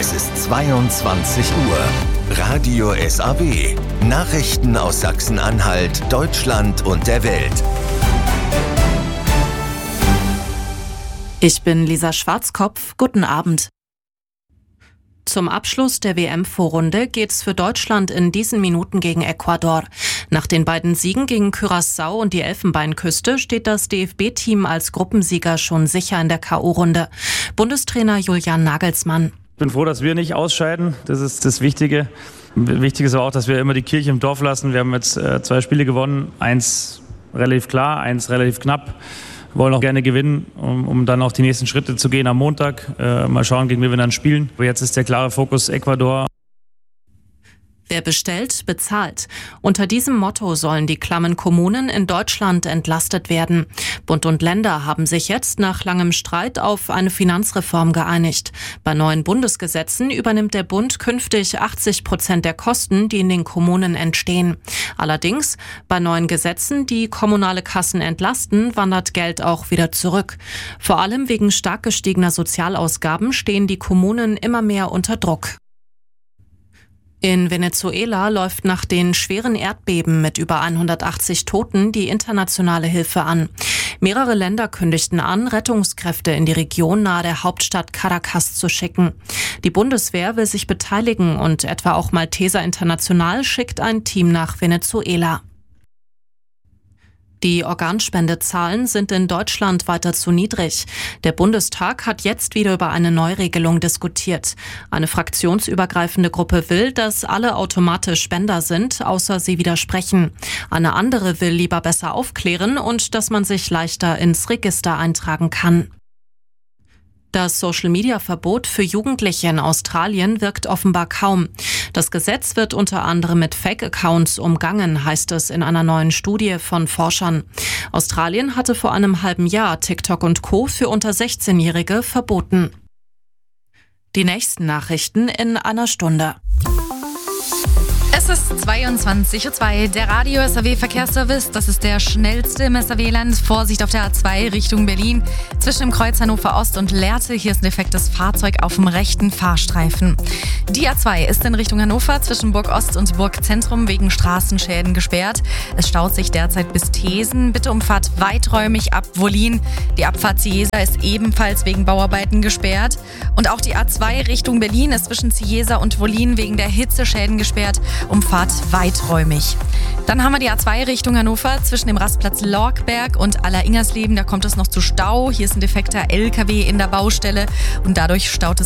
Es ist 22 Uhr. Radio SAW. Nachrichten aus Sachsen-Anhalt, Deutschland und der Welt. Ich bin Lisa Schwarzkopf. Guten Abend. Zum Abschluss der WM-Vorrunde geht's für Deutschland in diesen Minuten gegen Ecuador. Nach den beiden Siegen gegen Curaçao und die Elfenbeinküste steht das DFB-Team als Gruppensieger schon sicher in der K.O.-Runde. Bundestrainer Julian Nagelsmann. Ich bin froh, dass wir nicht ausscheiden. Das ist das Wichtige. Wichtig ist aber auch, dass wir immer die Kirche im Dorf lassen. Wir haben jetzt 2 Spiele gewonnen. 1 relativ klar, 1 relativ knapp. Wir wollen auch gerne gewinnen, um dann auch die nächsten Schritte zu gehen am Montag. Mal schauen, gegen wen wir dann spielen. Aber jetzt ist der klare Fokus Ecuador. Wer bestellt, bezahlt. Unter diesem Motto sollen die klammen Kommunen in Deutschland entlastet werden. Bund und Länder haben sich jetzt nach langem Streit auf eine Finanzreform geeinigt. Bei neuen Bundesgesetzen übernimmt der Bund künftig 80% der Kosten, die in den Kommunen entstehen. Allerdings, bei neuen Gesetzen, die kommunale Kassen entlasten, wandert Geld auch wieder zurück. Vor allem wegen stark gestiegener Sozialausgaben stehen die Kommunen immer mehr unter Druck. In Venezuela läuft nach den schweren Erdbeben mit über 180 Toten die internationale Hilfe an. Mehrere Länder kündigten an, Rettungskräfte in die Region nahe der Hauptstadt Caracas zu schicken. Die Bundeswehr will sich beteiligen und etwa auch Malteser International schickt ein Team nach Venezuela. Die Organspendezahlen sind in Deutschland weiter zu niedrig. Der Bundestag hat jetzt wieder über eine Neuregelung diskutiert. Eine fraktionsübergreifende Gruppe will, dass alle automatisch Spender sind, außer sie widersprechen. Eine andere will lieber besser aufklären und dass man sich leichter ins Register eintragen kann. Das Social-Media-Verbot für Jugendliche in Australien wirkt offenbar kaum. Das Gesetz wird unter anderem mit Fake-Accounts umgangen, heißt es in einer neuen Studie von Forschern. Australien hatte vor einem halben Jahr TikTok und Co. für unter 16-Jährige verboten. Die nächsten Nachrichten in einer Stunde. Es ist 22:02 Uhr. Der Radio SAW-Verkehrsservice, das ist der schnellste im SAW-Land. Vorsicht auf der A2 Richtung Berlin. Zwischen dem Kreuz Hannover Ost und Lehrte, hier ist ein defektes Fahrzeug auf dem rechten Fahrstreifen. Die A2 ist in Richtung Hannover zwischen Burg Ost und Burg Zentrum wegen Straßenschäden gesperrt. Es staut sich derzeit bis Thesen. Bitte umfahrt weiträumig ab Wollin. Die Abfahrt Cieza ist ebenfalls wegen Bauarbeiten gesperrt. Und auch die A2 Richtung Berlin ist zwischen Cieza und Wollin wegen der Hitzeschäden gesperrt. Umfahrt weiträumig. Dann haben wir die A2 Richtung Hannover zwischen dem Rastplatz Lorkberg und Aller-Ingersleben. Da kommt es noch zu Stau. Hier ist ein defekter LKW in der Baustelle und dadurch staut es